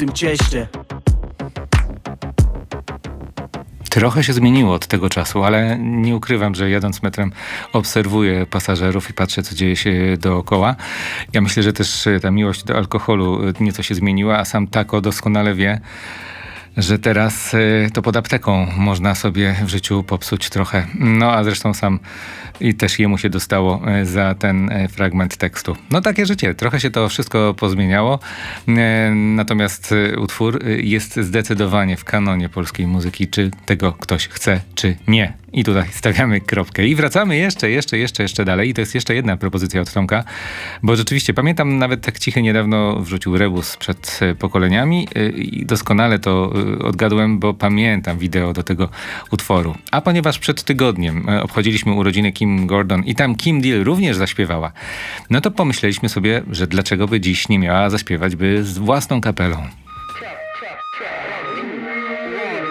tym cieście. Trochę się zmieniło od tego czasu, ale nie ukrywam, że jadąc metrem obserwuję pasażerów i patrzę, co dzieje się dookoła. Ja myślę, że też ta miłość do alkoholu nieco się zmieniła, a sam Taco doskonale wie, że teraz to pod apteką można sobie w życiu popsuć trochę. No a zresztą sam i też jemu się dostało za ten fragment tekstu. No takie życie, trochę się to wszystko pozmieniało, natomiast utwór jest zdecydowanie w kanonie polskiej muzyki, czy tego ktoś chce, czy nie. I tutaj stawiamy kropkę. I wracamy jeszcze dalej. I to jest jeszcze jedna propozycja od Tomka, bo rzeczywiście pamiętam nawet tak Cichy niedawno wrzucił rebus przed pokoleniami i doskonale to odgadłem, bo pamiętam wideo do tego utworu. A ponieważ przed tygodniem obchodziliśmy urodziny Kim Gordon i tam Kim Deal również zaśpiewała, no to pomyśleliśmy sobie, że dlaczego by dziś nie miała zaśpiewać by z własną kapelą.